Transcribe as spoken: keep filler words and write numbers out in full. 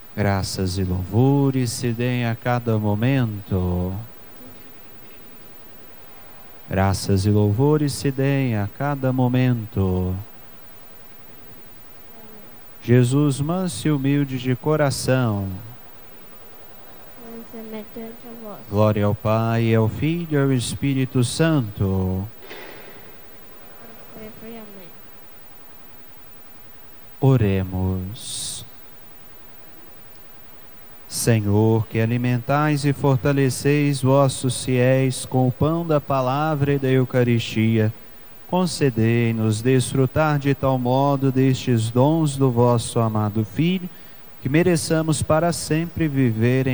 Graças e louvores se deem a cada momento. Graças e louvores se deem a cada momento. Jesus, manso e humilde de coração. Glória ao Pai, ao Filho e ao Espírito Santo. Oremos. Senhor, que alimentais e fortaleceis vossos fiéis com o pão da palavra e da Eucaristia, concedei-nos desfrutar de tal modo destes dons do vosso amado Filho, que mereçamos para sempre viver em